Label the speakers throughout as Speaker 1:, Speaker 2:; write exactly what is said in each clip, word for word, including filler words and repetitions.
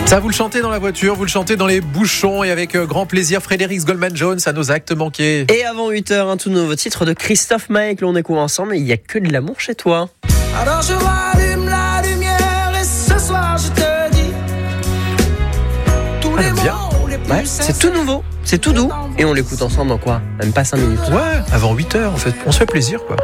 Speaker 1: Ça, vous le chantez dans la voiture, vous le chantez dans les bouchons et avec grand plaisir. Frédéric Goldman Jones à nos actes manqués.
Speaker 2: Et avant huit heures, un tout nouveau titre de Christophe Maé que l'on découvre ensemble. Il n'y a que de l'amour chez toi.
Speaker 3: Alors je rallume la lumière et ce soir je te dis tous
Speaker 1: Ah,
Speaker 3: les
Speaker 1: j'aime bien.
Speaker 3: mots les plus
Speaker 2: Ouais, c'est tout nouveau, c'est tout doux. Et on l'écoute ensemble dans quoi ? Même pas cinq minutes.
Speaker 1: Ouais, avant huit heures en fait. On se fait plaisir quoi.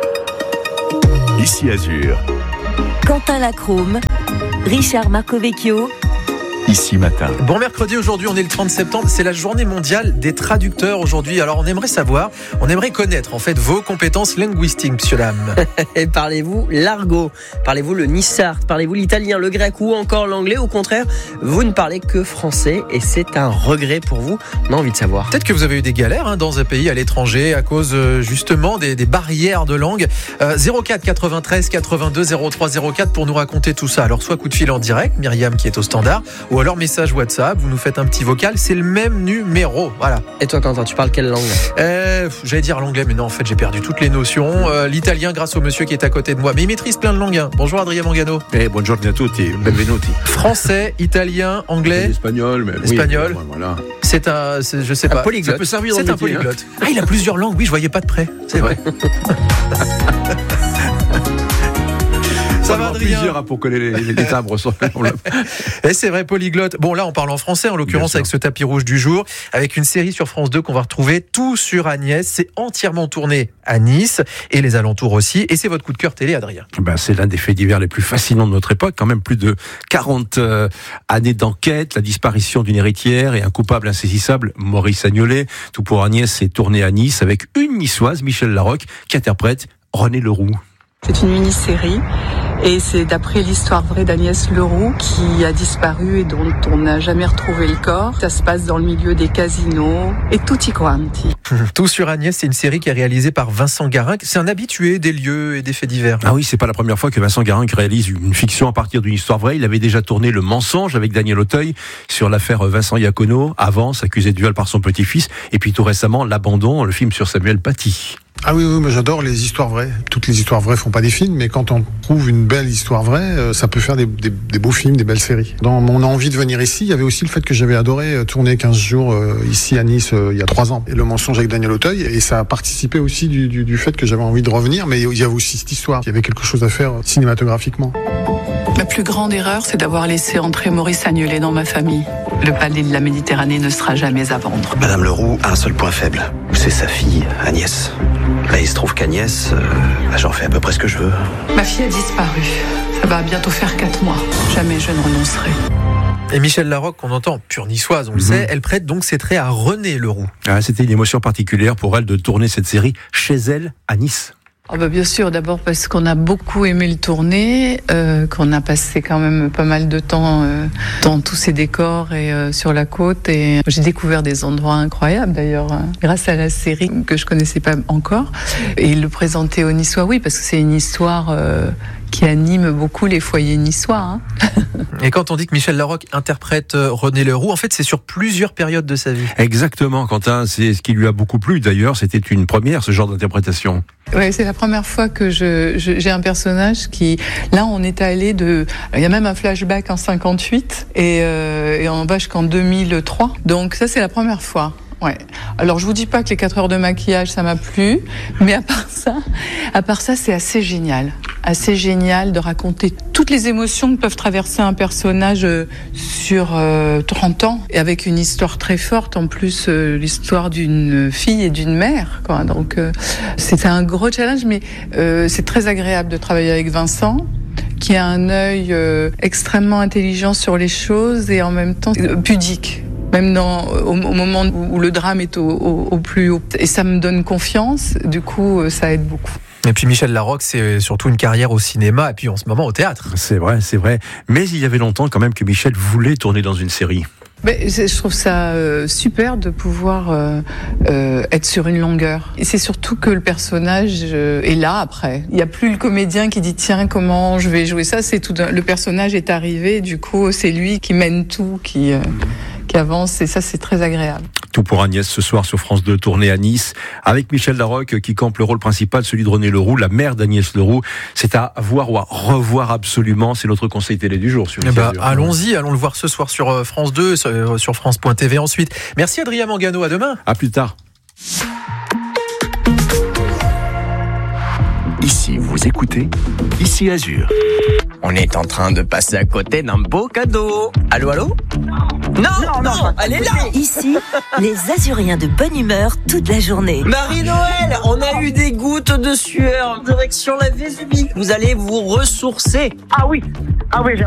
Speaker 4: Ici Azur,
Speaker 5: Quentin Lacrome, Richard Marcovecchio.
Speaker 4: ici Matin.
Speaker 1: Bon mercredi, aujourd'hui on est le trente septembre, c'est la journée mondiale des traducteurs aujourd'hui. Alors on aimerait savoir, on aimerait connaître en fait vos compétences linguistiques, monsieur Lame.
Speaker 2: Et parlez-vous l'argot ? Parlez-vous le nissart ? Parlez-vous l'italien, le grec ou encore l'anglais ? Au contraire, vous ne parlez que français et c'est un regret pour vous. On a envie de savoir.
Speaker 1: Peut-être que vous avez eu des galères hein, dans un pays à l'étranger à cause euh, justement des, des barrières de langue. Euh, zéro quatre quatre-vingt-treize quatre-vingt-deux zéro trois zéro quatre pour nous raconter tout ça. Alors soit coup de fil en direct, Myriam qui est au standard, ou alors message WhatsApp, vous nous faites un petit vocal, c'est le même numéro. Voilà.
Speaker 2: Et toi Quentin, tu parles quelle langue ?
Speaker 1: Euh, J'allais dire l'anglais, mais non, en fait j'ai perdu toutes les notions. Euh, L'italien grâce au monsieur qui est à côté de moi, mais il maîtrise plein de langues. Hein. Bonjour Adrien Mangano.
Speaker 6: Eh, buongiorno a tutti, benvenuti.
Speaker 1: Français, italien, anglais.
Speaker 6: Espagnol, mais
Speaker 1: Espagnol.
Speaker 6: Oui, voilà.
Speaker 1: C'est un, c'est, je sais
Speaker 2: Un
Speaker 1: pas.
Speaker 2: polyglotte.
Speaker 6: Ça peut servir dans
Speaker 1: C'est
Speaker 6: le
Speaker 1: un
Speaker 6: métier, hein.
Speaker 1: polyglotte. Ah, il a plusieurs langues. Oui, je voyais pas de près. C'est vrai. Ça va, Adrien ?
Speaker 6: Plusieurs hein, pour que les, les, les timbres soient.
Speaker 1: Et c'est vrai, polyglotte. Bon, là, on parle en français, en l'occurrence, avec ce tapis rouge du jour, avec une série sur France deux qu'on va retrouver, Tout sur Agnès. C'est entièrement tourné à Nice et les alentours aussi. Et c'est votre coup de cœur télé, Adrien.
Speaker 6: Ben, c'est l'un des faits divers les plus fascinants de notre époque. Quand même plus de quarante euh, années d'enquête, la disparition d'une héritière et un coupable insaisissable, Maurice Agnolet. Tout pour Agnès, c'est tourné à Nice avec une niçoise, Michel Larocque, qui interprète René Leroux.
Speaker 7: C'est une mini-série et c'est d'après l'histoire vraie d'Agnès Leroux qui a disparu et dont on n'a jamais retrouvé le corps. Ça se passe dans le milieu des casinos et tutti quanti.
Speaker 1: Tout sur Agnès, c'est une série qui est réalisée par Vincent Garin. C'est un habitué des lieux et des faits divers.
Speaker 6: Ah oui, c'est pas la première fois que Vincent Garin réalise une fiction à partir d'une histoire vraie. Il avait déjà tourné Le Mensonge avec Daniel Auteuil sur l'affaire Vincent Iacono, Avance, accusé de viol par son petit-fils, et puis tout récemment L'Abandon, le film sur Samuel Paty.
Speaker 8: Ah oui, oui, mais j'adore les histoires vraies. Toutes les histoires vraies font pas des films, mais quand on trouve une belle histoire vraie, euh, ça peut faire des, des, des beaux films, des belles séries. Dans mon envie de venir ici, il y avait aussi le fait que j'avais adoré euh, tourner quinze jours euh, ici à Nice euh, il y a trois ans. Et Le Mensonge avec Daniel Auteuil, et ça a participé aussi du, du, du fait que j'avais envie de revenir, mais il y avait aussi cette histoire. Il y avait quelque chose à faire euh, cinématographiquement.
Speaker 7: Ma plus grande erreur, c'est d'avoir laissé entrer Maurice Agnolet dans ma famille. Le palais de la Méditerranée ne sera jamais à vendre.
Speaker 9: Madame Leroux a un seul point faible, c'est sa fille, Agnès. Là, il se trouve qu'Agnès, euh, bah, j'en fais à peu près ce que je veux.
Speaker 7: Ma fille a disparu. Ça va bientôt faire quatre mois. Jamais je ne renoncerai.
Speaker 1: Et Michel Larocque, qu'on entend pure niçoise, on le
Speaker 6: Mhm.
Speaker 1: sait, elle prête donc ses traits à René Leroux.
Speaker 6: Ah, c'était une émotion particulière pour elle de tourner cette série chez elle à Nice.
Speaker 7: Oh bah bien sûr, d'abord parce qu'on a beaucoup aimé le tourner, euh, qu'on a passé quand même pas mal de temps euh, dans tous ces décors et euh, sur la côte. Et j'ai découvert des endroits incroyables d'ailleurs, hein, grâce à la série que je connaissais pas encore. Et le présenter aux Niçois, oui, parce que c'est une histoire euh, qui anime beaucoup les foyers niçois. Hein.
Speaker 1: Et quand on dit que Michel Larocque interprète René Leroux, en fait, c'est sur plusieurs périodes de sa vie.
Speaker 6: Exactement, Quentin, c'est ce qui lui a beaucoup plu d'ailleurs. C'était une première, ce genre d'interprétation.
Speaker 7: Ouais, c'est la première fois que je, je j'ai un personnage qui, là, on est allé de, il y a même un flashback en cinquante-huit et, euh, et on va jusqu'en deux mille trois. Donc ça, c'est la première fois. Ouais. Alors je vous dis pas que les quatre heures de maquillage ça m'a plu, mais à part ça, à part ça c'est assez génial, assez génial de raconter toutes les émotions que peuvent traverser un personnage sur euh, trente ans et avec une histoire très forte en plus, euh, l'histoire d'une fille et d'une mère, quoi. Donc euh, c'était un gros challenge, mais euh, c'est très agréable de travailler avec Vincent, qui a un œil euh, extrêmement intelligent sur les choses et en même temps euh, pudique. Même dans, au, au moment où le drame est au, au, au plus haut. Et ça me donne confiance, du coup, ça aide beaucoup.
Speaker 1: Et puis Michel Larocque, c'est surtout une carrière au cinéma et puis en ce moment au théâtre.
Speaker 6: C'est vrai, c'est vrai. Mais il y avait longtemps quand même que Michel voulait tourner dans une série.
Speaker 7: Mais je trouve ça euh, super de pouvoir euh, euh, être sur une longueur. Et c'est surtout que le personnage euh, est là après. Il n'y a plus le comédien qui dit tiens comment je vais jouer ça. C'est tout. Le personnage est arrivé. Du coup, c'est lui qui mène tout, qui euh, qui avance. Et ça, c'est très agréable.
Speaker 6: Tout pour Agnès ce soir sur France deux, tournée à Nice, avec Michel Larocque qui campe le rôle principal, celui de René Leroux, la mère d'Agnès Leroux. C'est à voir ou à revoir absolument, c'est notre conseil télé du jour. Sur
Speaker 1: eh ben, allons-y, allons le voir ce soir sur France deux, sur France point T V ensuite. Merci Adrien Mangano, à demain.
Speaker 6: À plus tard.
Speaker 4: Ici, vous écoutez Ici Azur.
Speaker 2: On est en train de passer à côté d'un beau cadeau. Allô, allô ? Non, non, non, non, elle est là.
Speaker 5: Ici, les Azuriens de bonne humeur toute la journée.
Speaker 2: Marie-Noël, on a eu des gouttes de sueur, direction la Vésubie. Vous allez vous ressourcer.
Speaker 10: Ah oui, ah oui, j'ai